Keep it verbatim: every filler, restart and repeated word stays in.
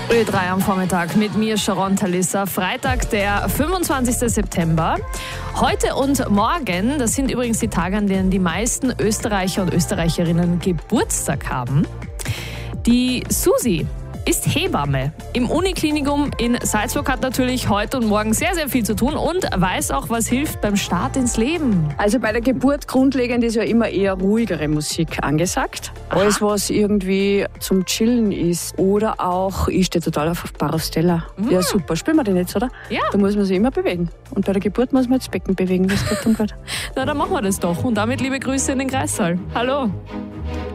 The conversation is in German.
Ö drei am Vormittag mit mir, Sharon Talissa. Freitag, der fünfundzwanzigster September. Heute und morgen, das sind übrigens die Tage, an denen die meisten Österreicher und Österreicherinnen Geburtstag haben. Die Susi ist Hebamme im Uniklinikum in Salzburg, hat natürlich heute und morgen sehr, sehr viel zu tun und weiß auch, was hilft beim Start ins Leben. Also bei der Geburt grundlegend ist ja immer eher ruhigere Musik angesagt. Aha. Alles, was irgendwie zum Chillen ist. Oder auch, ich stehe total auf Barostella. Mhm. Ja, super. Spielen wir den jetzt, oder? Ja. Da muss man sich immer bewegen. Und bei der Geburt muss man das Becken bewegen. Das geht dann gut. Na, dann machen wir das doch. Und damit liebe Grüße in den Kreissaal. Hallo.